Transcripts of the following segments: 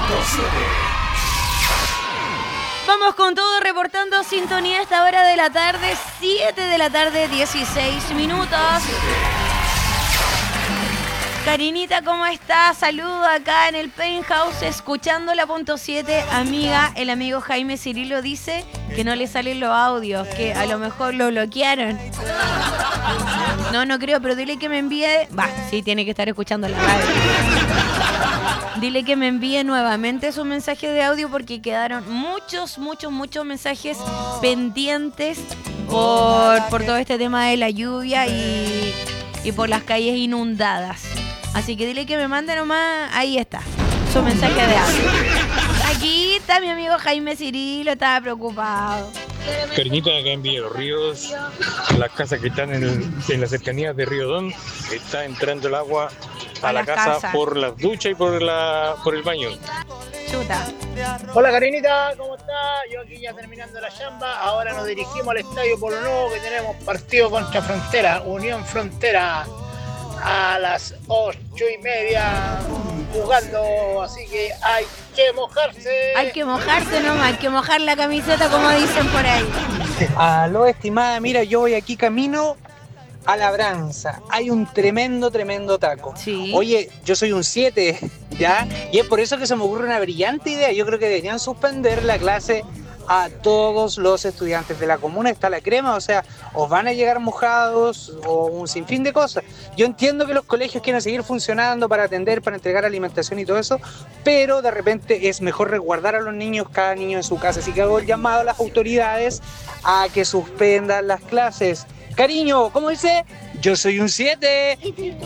Vamos con todo, reportando sintonía a esta hora de la tarde, 7 de la tarde, 16 minutos. Karinita, ¿cómo estás? Saludo acá en el Penthouse, escuchando la punto 7. Amiga, el amigo Jaime Cirilo dice que no le salen los audios, que a lo mejor lo bloquearon. No creo, pero dile que me envíe... sí, tiene que estar escuchando la radio. Dile que me envíe nuevamente su mensaje de audio porque quedaron muchos mensajes pendientes por todo este tema de la lluvia y por las calles inundadas. Así que dile que me mande nomás, ahí está, su mensaje de audio. Aquí está mi amigo Jaime Cirilo, estaba preocupado. Cariñita, acá en Villa Los Ríos, las casas que están en las cercanías de Río Don, está entrando el agua a la casa por las duchas y por el baño. Chuta. Hola Karinita, ¿cómo estás? Yo aquí ya terminando la chamba. Ahora nos dirigimos al Estadio Polo Nuevo, que tenemos partido contra Frontera, Unión Frontera, a las 8:30 jugando, así que hay que mojarse. Hay que mojarse nomás, hay que mojar la camiseta, como dicen por ahí. Aló, estimada, mira, yo voy aquí camino a Labranza. Hay un tremendo taco. Sí. Oye, yo soy un 7, ¿ya? Y es por eso que se me ocurre una brillante idea. Yo creo que deberían suspender la clase a todos los estudiantes de la comuna. Está la crema, o sea, os van a llegar mojados o un sinfín de cosas. Yo entiendo que los colegios quieren seguir funcionando para atender, para entregar alimentación y todo eso, pero de repente es mejor resguardar a los niños, cada niño en su casa. Así que hago el llamado a las autoridades a que suspendan las clases. Cariño, ¿cómo dice? Yo soy un 7.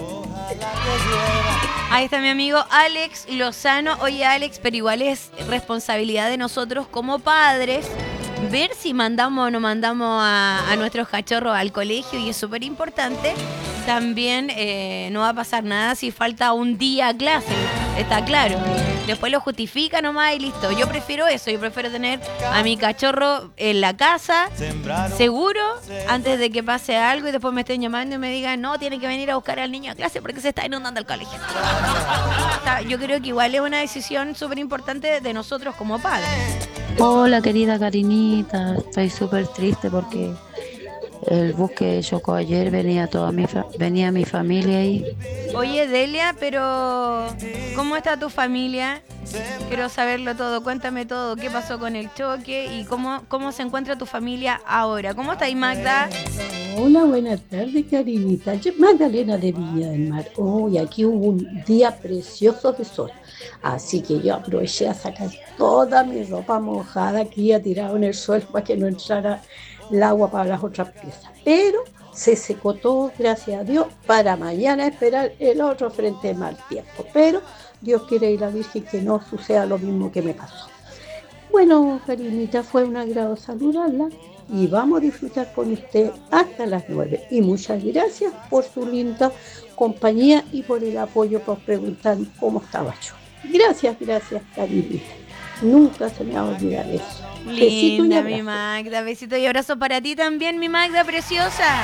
Ahí está mi amigo Alex Lozano. Oye, Alex, pero igual es responsabilidad de nosotros como padres ver si mandamos o no mandamos a nuestros cachorros al colegio, y es súper importante. También no va a pasar nada si falta un día a clase, está claro. Después lo justifica nomás y listo. Yo prefiero eso, yo prefiero tener a mi cachorro en la casa, seguro, antes de que pase algo y después me estén llamando y me digan, no, tienen que venir a buscar al niño a clase porque se está inundando el colegio. O sea, yo creo que igual es una decisión súper importante de nosotros como padres. Hola querida Karinita, estoy súper triste porque el bus que chocó ayer venía mi familia ahí. Oye, Delia, pero ¿cómo está tu familia? Quiero saberlo todo, cuéntame todo, qué pasó con el choque y cómo se encuentra tu familia ahora. ¿Cómo está ahí, Magda? Hola, buenas tardes, Karinita. Yo, Magdalena de Viña del Mar. Hoy aquí hubo un día precioso de sol. Así que yo aproveché a sacar toda mi ropa mojada que había tirado en el suelo para que no entrara el agua para las otras piezas. Pero se secó todo, gracias a Dios, para mañana esperar el otro frente de mal tiempo. Pero Dios quiere y la Virgen que no suceda lo mismo que me pasó. Bueno, Karinita, fue un agrado saludarla y vamos a disfrutar con usted hasta las 9. Y muchas gracias por su linda compañía y por el apoyo, por preguntar cómo estaba yo. Gracias, Karinita. Nunca se me va a olvidar eso. Linda, mi Magda. Besito y abrazo para ti también, mi Magda preciosa.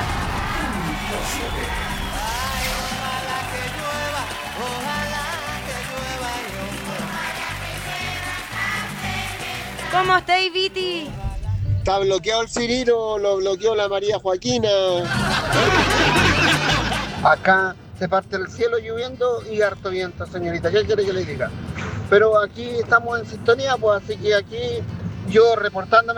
¿Cómo estáis, Viti? Está bloqueado el Cirilo, lo bloqueó la María Joaquina. Acá se parte el cielo lloviendo y harto viento, señorita. ¿Qué quiere que le diga? Pero aquí estamos en sintonía, pues así que aquí yo reportándome.